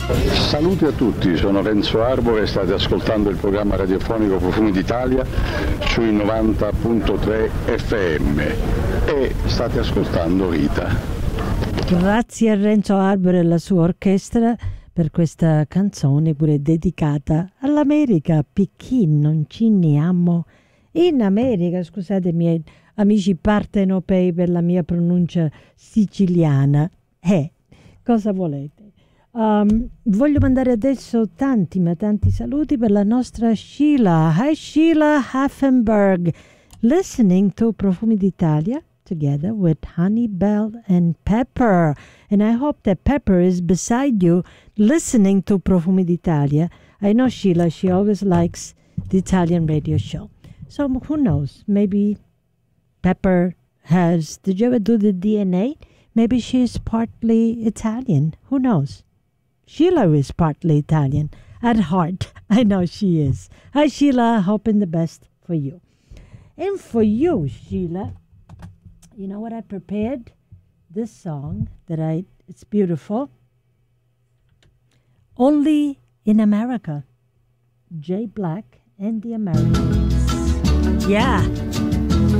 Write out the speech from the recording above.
Saluti a tutti, sono Renzo Arbore e state ascoltando il programma radiofonico Profumi d'Italia sui 90.3 FM e state ascoltando Rita. Grazie a Renzo Arbore e alla sua orchestra per questa canzone pure dedicata all'America. Pekin, non ci ne amo. In America, scusate i miei amici partenopei per la mia pronuncia siciliana. Cosa volete? Voglio mandare adesso tanti ma tanti saluti per la nostra Sheila. Hi Sheila Haffenberg, listening to Profumi d'Italia together with Honey, Bell and Pepper. And I hope that Pepper is beside you listening to Profumi d'Italia. I know Sheila, she always likes the Italian radio show. So who knows, maybe Pepper did you ever do the DNA? Maybe she's partly Italian, who knows? Sheila is partly Italian at heart. I know she is. Hi, Sheila. Hoping the best for you. And for you, Sheila, you know what I prepared? This song it's beautiful. Only in America. Jay Black and the Americans. Yeah.